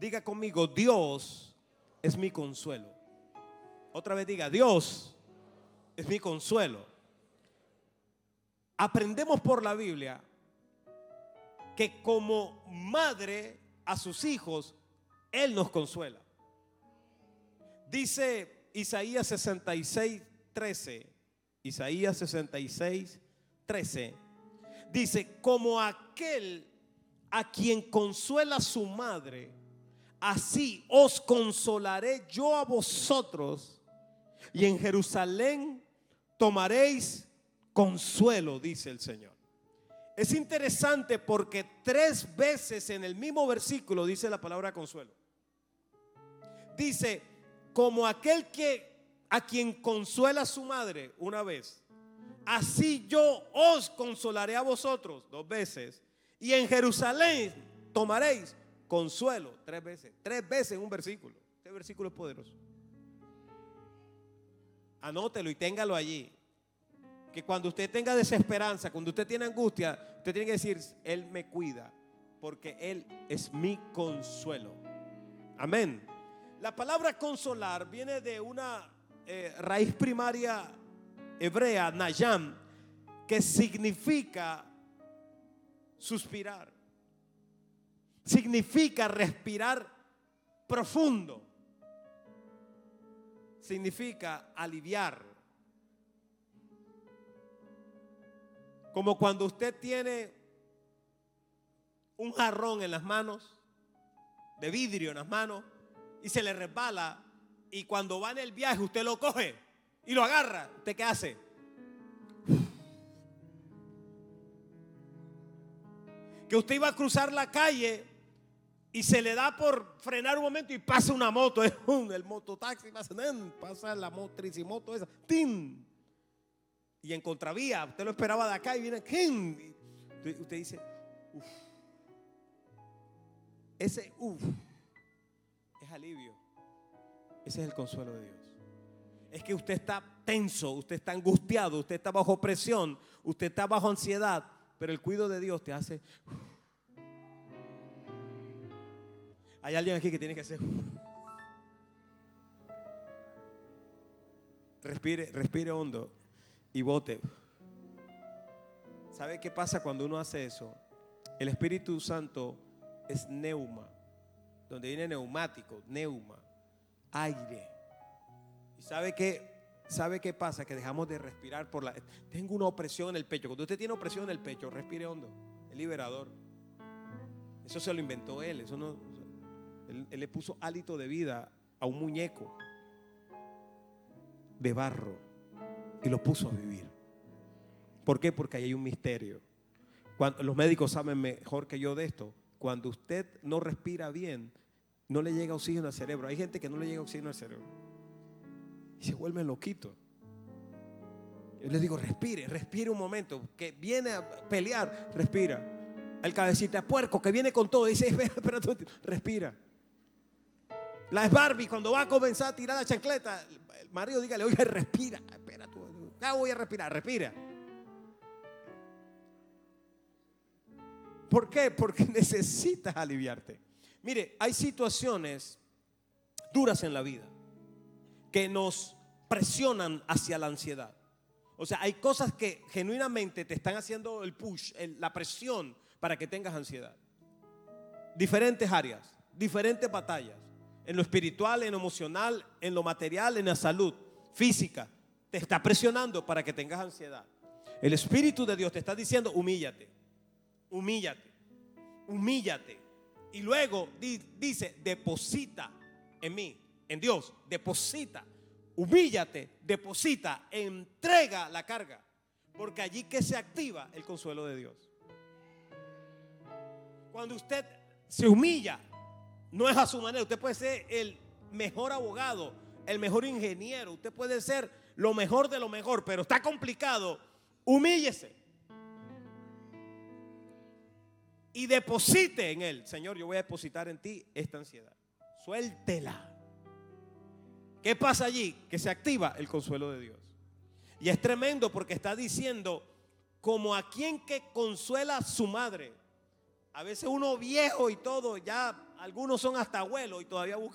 Diga conmigo, Dios es mi consuelo. Otra vez diga, Dios es mi consuelo. Aprendemos por la Biblia que como madre a sus hijos, Él nos consuela. Dice Isaías 66:13. Isaías 66:13. Dice, como aquel a quien consuela su madre, así os consolaré yo a vosotros, y en Jerusalén tomaréis consuelo, dice el Señor. Es interesante porque 3 veces en el mismo versículo dice la palabra consuelo. Dice, como aquel a quien consuela a su madre, una vez, así yo os consolaré a vosotros, 2 veces, y en Jerusalén tomaréis consuelo, 3 veces. 3 veces en un versículo. Este versículo es poderoso. Anótelo y téngalo allí. Que cuando usted tenga desesperanza, cuando usted tiene angustia, usted tiene que decir, Él me cuida, porque Él es mi consuelo. Amén. La palabra consolar viene de una raíz primaria hebrea, nayam, que significa suspirar. Significa respirar profundo. Significa aliviar. Como cuando usted tiene un jarrón en las manos, de vidrio en las manos, y se le resbala, y cuando va en el viaje usted lo coge y lo agarra. ¿Usted qué hace? Que usted iba a cruzar la calle y se le da por frenar un momento y pasa una moto, el mototaxi pasa la motricimoto esa, ¡tin! Y en contravía, usted lo esperaba de acá y viene, ¡kin! Usted dice, uff. Ese uff es alivio. Ese es el consuelo de Dios. Es que usted está tenso, usted está angustiado, usted está bajo presión, usted está bajo ansiedad, pero el cuidado de Dios te hace. Hay alguien aquí que tiene que hacer. Respire hondo y bote. ¿Sabe qué pasa cuando uno hace eso? El Espíritu Santo es neuma, donde viene neumático, neuma, aire. ¿Y sabe qué pasa? Que dejamos de respirar por la... Tengo una opresión en el pecho. Cuando usted tiene opresión en el pecho, respire hondo. Es liberador. Eso se lo inventó él. Eso no, él le puso hálito de vida a un muñeco de barro y lo puso a vivir. ¿Por qué? Porque ahí hay un misterio. Cuando, los médicos saben mejor que yo de esto. Cuando usted no respira bien, no le llega oxígeno al cerebro. Hay gente que no le llega oxígeno al cerebro y se vuelven loquitos. Yo les digo, respire un momento. Que viene a pelear, respira. El cabecita puerco que viene con todo, dice, espera, respira. La Barbie, cuando va a comenzar a tirar la chancleta, el marido dígale, oye, respira. Espera tú, voy a respirar, respira. ¿Por qué? Porque necesitas aliviarte. Mire, hay situaciones duras en la vida que nos presionan hacia la ansiedad. O sea, hay cosas que genuinamente te están haciendo el push, la presión para que tengas ansiedad. Diferentes áreas, diferentes batallas. En lo espiritual, en lo emocional, en lo material, en la salud física. Te está presionando para que tengas ansiedad. El Espíritu de Dios te está diciendo, humíllate. Humíllate, humíllate. Y luego dice, deposita en mí, en Dios, deposita, humíllate, deposita, entrega la carga. Porque allí que se activa el consuelo de Dios. Cuando usted se humilla, no es a su manera. Usted puede ser el mejor abogado, el mejor ingeniero, usted puede ser lo mejor de lo mejor, pero está complicado. Humíllese y deposite en Él. Señor, yo voy a depositar en ti esta ansiedad. Suéltela. ¿Qué pasa allí? Que se activa el consuelo de Dios. Y es tremendo porque está diciendo, como a quien que consuela a su madre. A veces uno viejo y todo, ya Algunos son hasta abuelos y todavía buscan